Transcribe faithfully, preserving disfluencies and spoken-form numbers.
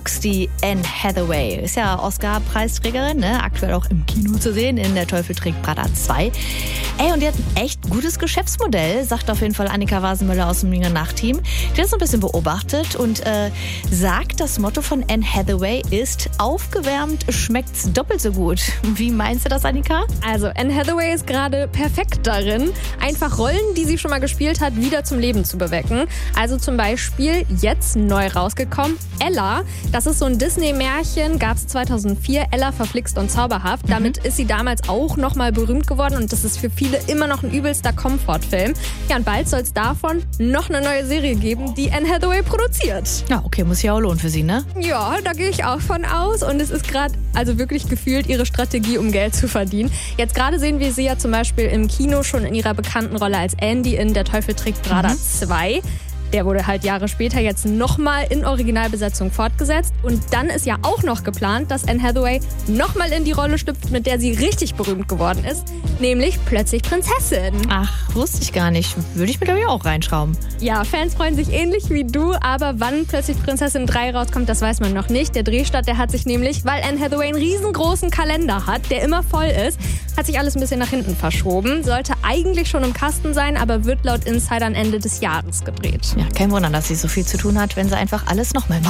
Fuchs, die Anne Hathaway. Ist ja Oscar-Preisträgerin, ne? Aktuell auch im Kino zu sehen, in Der Teufel trägt Prada zwei. Ey, und die hat ein echt gutes Geschäftsmodell, sagt auf jeden Fall Annika Wasenmüller aus dem Jünger Nacht-Team. Die hat das ein bisschen beobachtet und äh, sagt, das Motto von Anne Hathaway ist, aufgewärmt schmeckt's doppelt so gut. Wie meinst du das, Annika? Also, Anne Hathaway ist gerade perfekt darin, einfach Rollen, die sie schon mal gespielt hat, wieder zum Leben zu bewecken. Also zum Beispiel jetzt neu rausgekommen, Ella. Das ist so ein Disney-Märchen, gab es zweitausendvier, Ella verflixt und zauberhaft. Mhm. Damit ist sie damals auch nochmal berühmt geworden und das ist für viele immer noch ein übelster Komfortfilm. Ja, und bald soll es davon noch eine neue Serie geben, die Anne Hathaway produziert. Ja, okay, muss ja auch lohnen für sie, ne? Ja, da gehe ich auch von aus und es ist gerade also wirklich gefühlt ihre Strategie, um Geld zu verdienen. Jetzt gerade sehen wir sie ja zum Beispiel im Kino schon in ihrer bekannten Rolle als Andy in Der Teufel trägt Prada mhm. zwei. Der wurde halt Jahre später jetzt nochmal in Originalbesetzung fortgesetzt. Und dann ist ja auch noch geplant, dass Anne Hathaway nochmal in die Rolle schlüpft, mit der sie richtig berühmt geworden ist. Nämlich plötzlich Prinzessin. Ach, wusste ich gar nicht. Würde ich mir, glaube ich, auch reinschrauben. Ja, Fans freuen sich ähnlich wie du. Aber wann plötzlich Prinzessin drei rauskommt, das weiß man noch nicht. Der Drehstart, der hat sich nämlich, weil Anne Hathaway einen riesengroßen Kalender hat, der immer voll ist, hat sich alles ein bisschen nach hinten verschoben. Sollte eigentlich schon im Kasten sein, aber wird laut Insidern Ende des Jahres gedreht. Ja, kein Wunder, dass sie so viel zu tun hat, wenn sie einfach alles nochmal macht.